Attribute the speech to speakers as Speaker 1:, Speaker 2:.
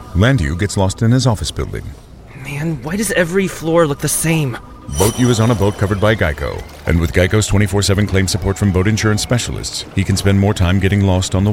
Speaker 1: Landu gets lost in his office building.
Speaker 2: Man, why does every floor look the same?
Speaker 1: BoatU is on a boat covered by Geico. And with Geico's 24/7 claim support from boat insurance specialists, he can spend more time getting lost on the